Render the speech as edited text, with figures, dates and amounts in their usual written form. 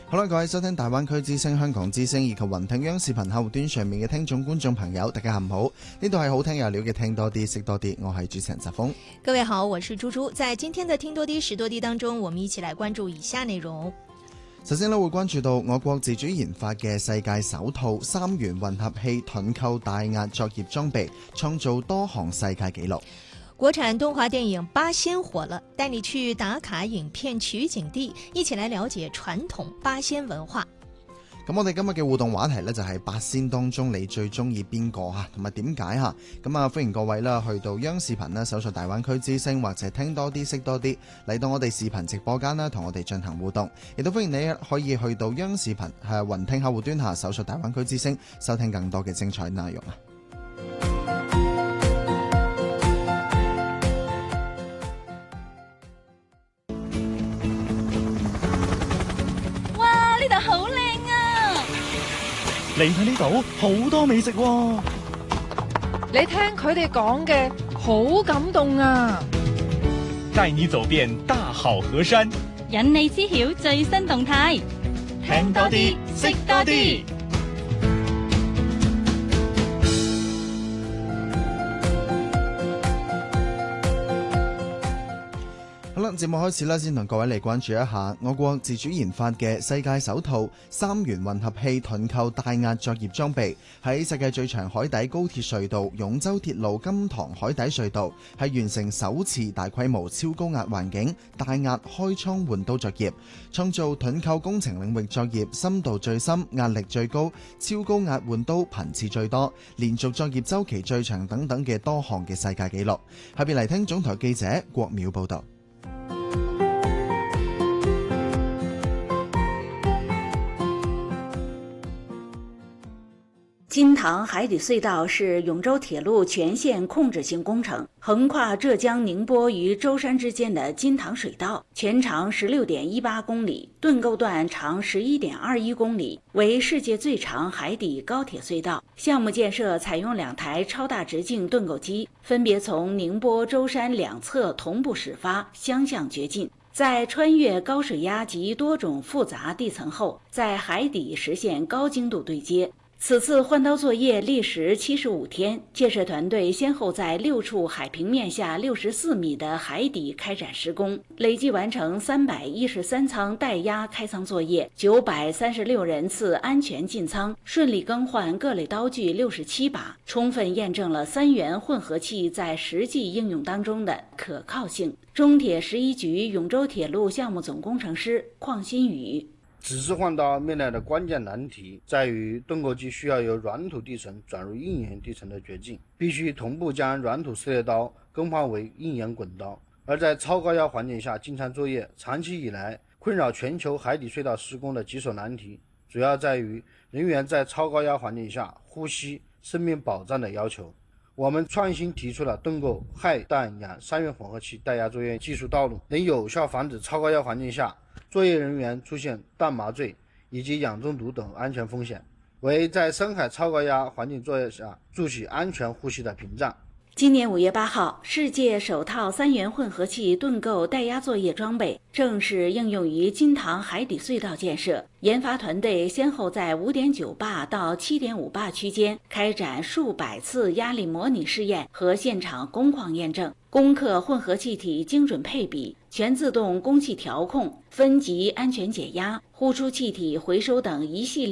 好啦，各位收聽大灣區之聲、香港之聲以及雲聽央視頻客戶端上面嘅聽眾觀眾朋友，大家下午好。呢度係好聽有料嘅聽多啲識多啲，我係主持人澤峰。 各位好，我是豬豬。在今天的聽多啲識多啲當中，我們一起來關注以下內容。 首先呢，會關注到我國自主研發嘅世界首套三元混合氣盾構大壓作業裝備，創造多項世界紀錄。 國產動畫電影《八仙》火了，帶你去打卡影片取景地，一起來了解傳統八仙文化。 咁我哋今日嘅互動話題呢，就係八仙當中你最中意邊個吓，同埋點解吓？咁啊，歡迎各位啦，去到央視頻啦，搜索大灣區之聲或者聽多啲識多啲，嚟到我哋視頻直播間啦，同我哋進行互動。亦都歡迎你可以去到央視頻雲聽客戶端下搜索大灣區之聲，收聽更多嘅精彩內容啊！ 嚟睇呢度好多美食喎， 你聽佢哋講嘅好感動啊！ 帶你走遍大好河山， 引你知曉最新動態， 聽多啲，識多啲。 好啦，節目開始啦，先同各位嚟關注一下我國自主研發嘅世界首套三元混合氣盾構大壓作業裝備，喺世界最長海底高鐵隧道永州鐵路金塘海底隧道係完成首次大規模超高壓環境大壓開倉換刀作業，創造盾構工程領域作業深度最深、壓力最高、超高壓換刀頻次最多、連續作業週期最長等等嘅多項嘅世界紀錄。下邊嚟聽總台記者郭淼報道。 金塘海底隧道是永州鐵路全線控制性工程，橫跨浙江寧波與舟山之間的金塘水道，全長16.18公里，盾構段長11.21公里，為世界最長海底高鐵隧道。項目建設採用2台超大直徑盾構機，分別從寧波、舟山兩側同步始發，相向絕進。在穿越高水壓及多種複雜地層後，在海底實現高精度對接。此次換刀作業歷時75天，建設團隊先後在6處海平面下64米的海底開展施工，累計完成313艙待壓開艙作業，936人次安全進艙，順利更換各類刀具67把，充分驗證了三元混合氣在實際應用當中的可靠性。中鐵11局永州鐵路項目總工程師鄺新宇。 此次換刀面臨的關鍵難題在於盾構機需要由軟土地層轉入硬岩地層的絕境，必須同步將軟土撕裂刀更換為硬岩滾刀。而在超高壓環境下進艙作業，長期以來困擾全球海底隧道施工的棘手難題，主要在於人員在超高壓環境下呼吸生命保障的要求。我們創新提出了盾構氦氮氧三元混合氣待壓作業技術道路，能有效防止超高壓環境下作業人員出現氮麻醉以及氧中毒等安全風險，為在深海超高壓環境作業下築起安全呼吸的屏障。 今年5月8號，世界首套三元混合氣盾構待壓作業裝備正式應用於金塘海底隧道建設。研發團隊先後在5.9巴到7.5巴區間開展數百次壓力模擬試驗和現場工況驗證，攻克混合氣體精準配比、全自動供氣調控、分級安全解壓、呼出氣體回收等一系列